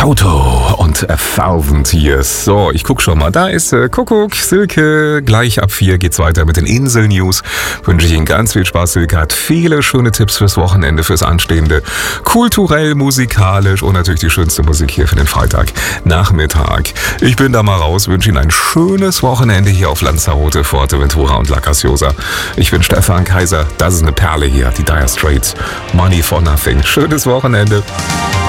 Toto und A Thousand Years. So, ich guck schon mal. Da ist Kuckuck, Silke. Gleich ab 4 geht's weiter mit den Insel-News. Wünsche ich Ihnen ganz viel Spaß. Silke hat viele schöne Tipps fürs Wochenende, fürs Anstehende. Kulturell, musikalisch und natürlich die schönste Musik hier für den Freitagnachmittag. Ich bin da mal raus, wünsche Ihnen ein schönes Wochenende hier auf Lanzarote, Fuerteventura und La Graciosa. Ich bin Stefan Kaiser. Das ist eine Perle hier, die Dire Straits. Money for Nothing. Schönes Wochenende.